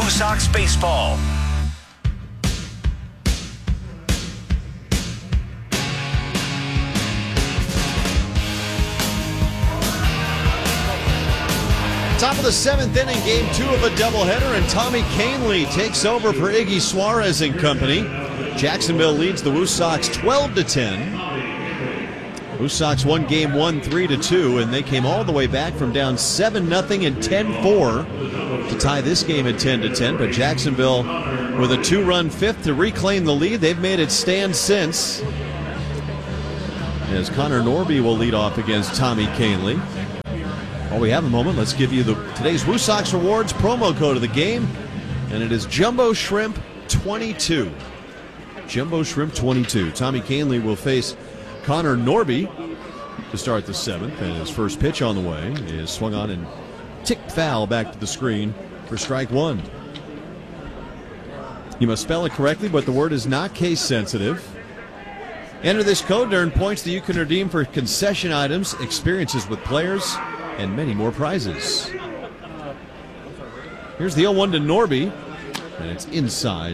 Who Sox Baseball. Top of the 7th inning, game 2 of a doubleheader, and Tommy Kahnle takes over for Iggy Suarez and company. Jacksonville leads the Woo Sox 12-10. Woo Sox won game 1 3-2, and they came all the way back from down 7-0 and 10-4 to tie this game at 10-10. But Jacksonville with a 2-run fifth to reclaim the lead. They've made it stand since, as Connor Norby will lead off against Tommy Kahnle. While we have a moment, let's give you today's Woo Sox Rewards promo code of the game, and it is Jumbo Shrimp 22. Jumbo Shrimp 22. Tommy Kahnle will face Connor Norby to start the 7th, and his first pitch on the way is swung on and ticked foul back to the screen for strike 1. You must spell it correctly, but the word is not case sensitive. Enter this code to earn points that you can redeem for concession items, experiences with players, and many more prizes. Here's the 0-1 to Norby, and it's inside.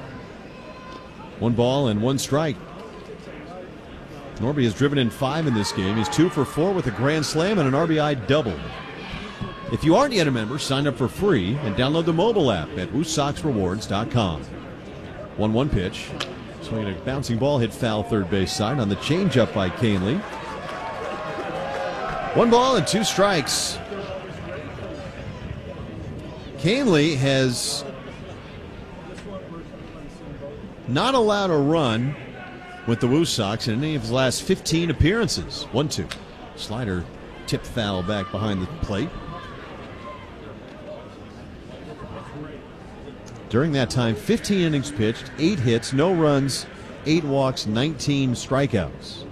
1 ball and 1 strike. Norby has driven in 5 in this game. He's 2 for 4 with a grand slam and an RBI double. If you aren't yet a member, sign up for free and download the mobile app at WooSoxRewards.com. 1-1 pitch. Swinging a bouncing ball, hit foul third base side on the changeup by Kahnle. 1 ball and 2 strikes. Kahnle has not allowed a run with the Woo Sox in any of his last 15 appearances. 1-2. Slider tipped foul back behind the plate. During that time, 15 innings pitched, 8 hits, no runs, 8 walks, 19 strikeouts.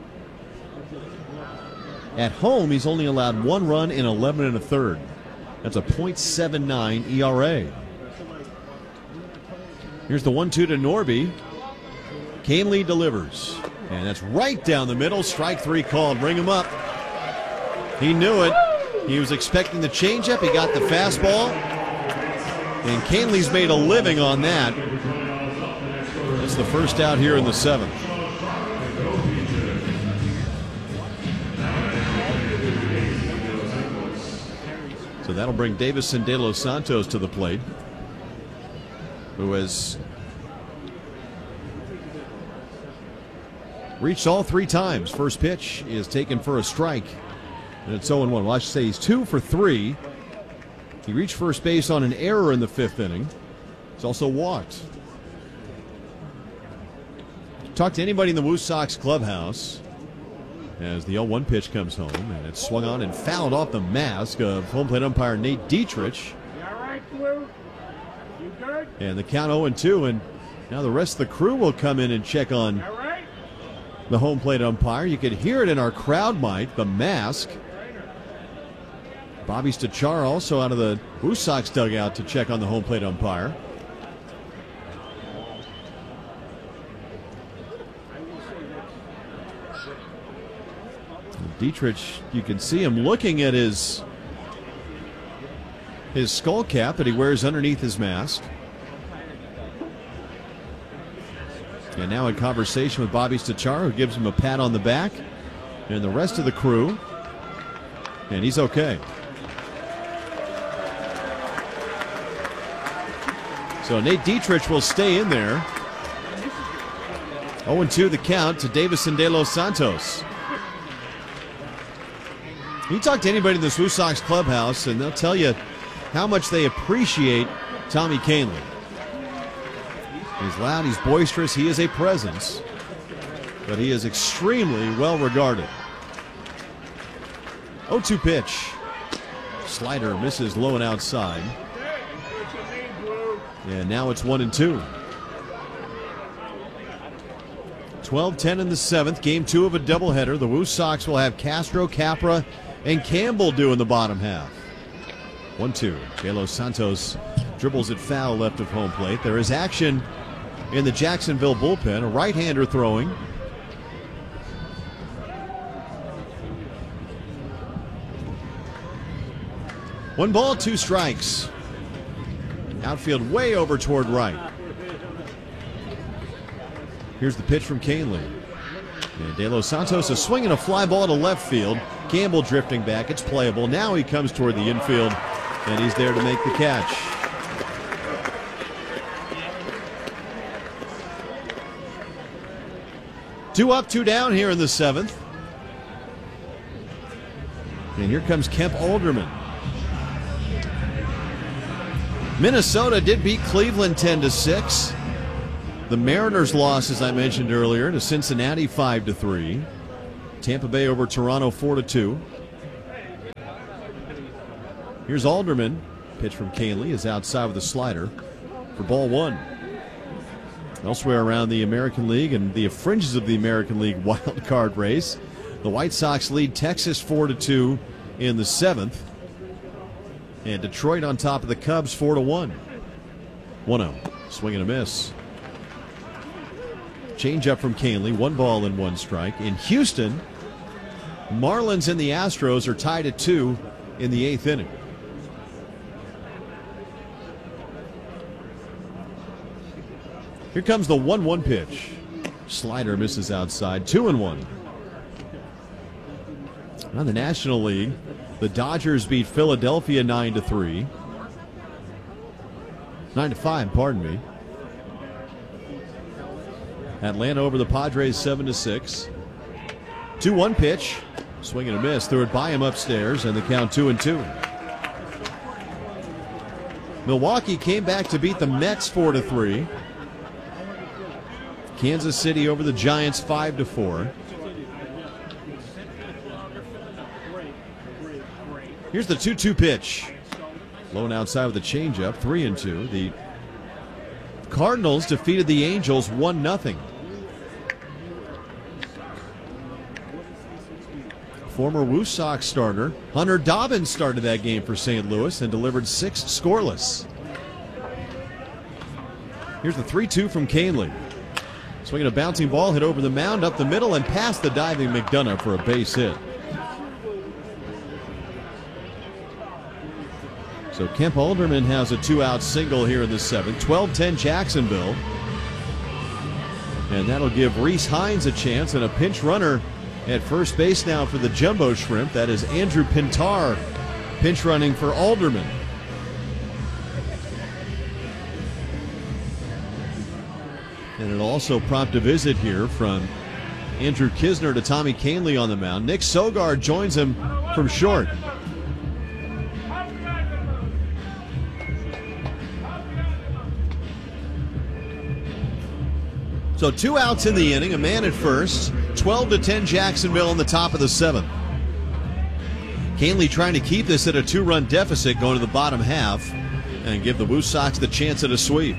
At home, he's only allowed 1 run in 11 1/3. That's a .79 ERA. Here's the 1-2 to Norby. Kahnle delivers, and that's right down the middle. Strike 3 called. Bring him up. He knew it. He was expecting the changeup. He got the fastball, and Kahnle's made a living on that. That's the first out here in the 7th. So that'll bring Davison De Los Santos to the plate, who has reached all 3 times. First pitch is taken for a strike, and it's 0-1. Well, I should say he's 2 for 3. He reached first base on an error in the 5th inning. He's also walked. Talk to anybody in the Woo Sox clubhouse as the 0-1 pitch comes home, and it's swung on and fouled off the mask of home plate umpire Nate Dietrich. You all right, Blue? You good? And the count 0-2, and now the rest of the crew will come in and check on All right? the home plate umpire. You could hear it in our crowd mic, the mask. Bobby Stachar also out of the Woo Sox dugout to check on the home plate umpire. Dietrich, you can see him looking at his skull cap that he wears underneath his mask. And now in conversation with Bobby Stachar, who gives him a pat on the back, and the rest of the crew, and he's okay. So Nate Dietrich will stay in there. 0-2 the count to Davison De Los Santos. You talk to anybody in this Woo Sox clubhouse, and they'll tell you how much they appreciate Tommy Kahnle. He's loud, he's boisterous, he is a presence, but he is extremely well regarded. 0-2 pitch. Slider misses low and outside. And now it's 1-2. 12-10 in the 7th, game 2 of a doubleheader. The Woo Sox will have Castro, Capra, and Campbell due in the bottom half. 1-2. De Los Santos dribbles it foul left of home plate. There is action in the Jacksonville bullpen. A right-hander throwing. One ball, 2 strikes. Outfield way over toward right. Here's the pitch from Kahnle. And De Los Santos is swinging a fly ball to left field. Campbell drifting back. It's playable. Now he comes toward the infield, and he's there to make the catch. Two up, two down here in the seventh. And here comes Kemp Alderman. Minnesota did beat Cleveland 10-6. The Mariners lost, as I mentioned earlier, to Cincinnati 5-3. Tampa Bay over Toronto 4-2. Here's Alderman. Pitch from Kahnle is outside with a slider for ball one. Elsewhere around the American League and the fringes of the American League wild card race, the White Sox lead Texas 4-2 in the seventh. And Detroit on top of the Cubs 4-1. 1-0. Swing and a miss. Change up from Kahnle. 1 ball and 1 strike. In Houston, Marlins and the Astros are tied at 2 in the 8th inning. Here comes the 1-1 pitch. Slider misses outside. 2-1. On the National League, the Dodgers beat Philadelphia 9-3. 9-5, pardon me. Atlanta over the Padres 7-6. 2-1 pitch. Swing and a miss. Threw it by him upstairs, and the count 2-2. Milwaukee came back to beat the Mets 4-3. Kansas City over the Giants 5-4. Here's the 2-2 pitch. Low and outside with a changeup, 3-2. The Cardinals defeated the Angels 1-0. Former Woo Sox starter Hunter Dobbins started that game for St. Louis and delivered 6 scoreless. Here's the 3-2 from Kahnle. Swinging a bouncing ball, hit over the mound, up the middle, and past the diving McDonough for a base hit. So Kemp Alderman has a 2-out single here in the 7th. 12-10 Jacksonville. And that'll give Rhys Hines a chance, and a pinch runner at first base now for the Jumbo Shrimp. That is Andrew Pintar pinch running for Alderman. And it'll also prompt a visit here from Andrew Knizner to Tommy Kahnle on the mound. Nick Sogard joins him from short. So 2 outs in the inning, a man at first. 12-10 Jacksonville in the top of the 7th. Kahnle trying to keep this at a 2-run deficit going to the bottom half and give the Woo Sox the chance at a sweep.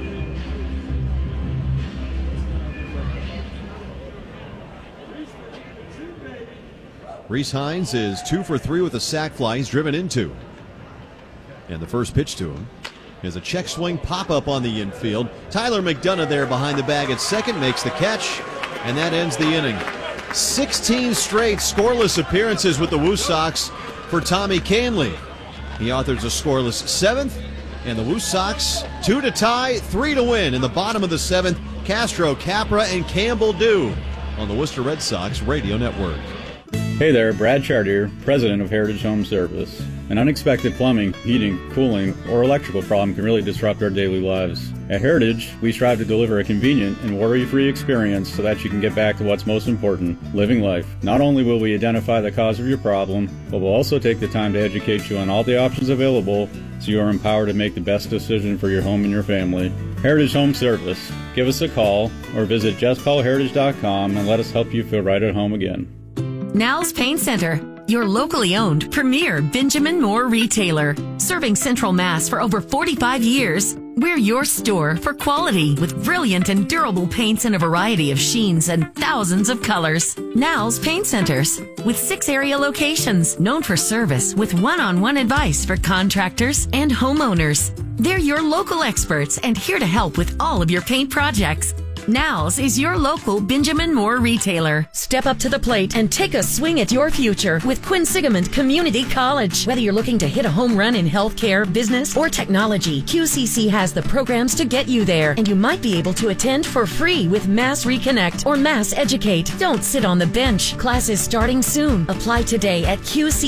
Rhys Hines is 2 for 3 with a sac fly. He's driven in 2. And the first pitch to him is a check swing pop-up on the infield. Tyler McDonough there behind the bag at second makes the catch, and that ends the inning. 16 straight scoreless appearances with the Woo Sox for Tommy Kahnle. He authors a scoreless 7th, and the Woo Sox 2 to tie, 3 to win. In the bottom of the 7th, Castro, Capra, and Campbell do on the Worcester Red Sox Radio Network. Hey there, Brad Chartier, president of Heritage Home Service. An unexpected plumbing, heating, cooling, or electrical problem can really disrupt our daily lives. At Heritage, we strive to deliver a convenient and worry-free experience so that you can get back to what's most important, living life. Not only will we identify the cause of your problem, but we'll also take the time to educate you on all the options available so you are empowered to make the best decision for your home and your family. Heritage Home Service. Give us a call or visit justcallheritage.com and let us help you feel right at home again. Now's Paint Center, your locally owned premier Benjamin Moore retailer. Serving Central Mass for over 45 years, we're your store for quality with brilliant and durable paints in a variety of sheens and thousands of colors. Now's Paint Centers, with 6 area locations known for service with one-on-one advice for contractors and homeowners. They're your local experts and here to help with all of your paint projects. Now's is your local Benjamin Moore retailer. Step up to the plate and take a swing at your future with Quinsigamond Community College. Whether you're looking to hit a home run in healthcare, business, or technology, QCC has the programs to get you there, and you might be able to attend for free with Mass Reconnect or Mass Educate. Don't sit on the bench. Classes starting soon. Apply today at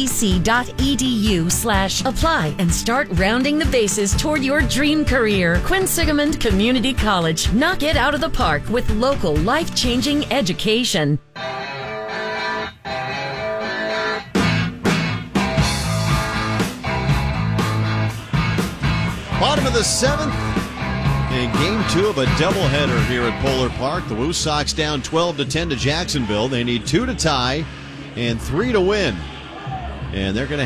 qcc.edu/apply and start rounding the bases toward your dream career. Quinsigamond Community College. Knock it out of the park with local life-changing education. Bottom of the seventh in game 2 of a doubleheader here at Polar Park. The Woo Sox down 12-10 to Jacksonville. They need 2 to tie and 3 to win. And they're going to